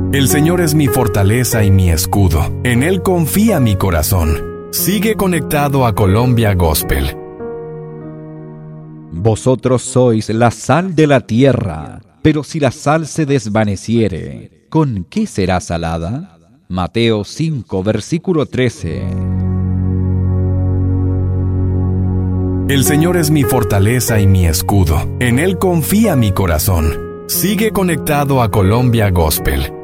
El Señor es mi fortaleza y mi escudo. En Él confía mi corazón. Sigue conectado a Colombia Gospel. Vosotros sois la sal de la tierra, pero si la sal se desvaneciere, ¿con qué será salada? Mateo 5, versículo 13. El Señor es mi fortaleza y mi escudo. En Él confía mi corazón. Sigue conectado a Colombia Gospel.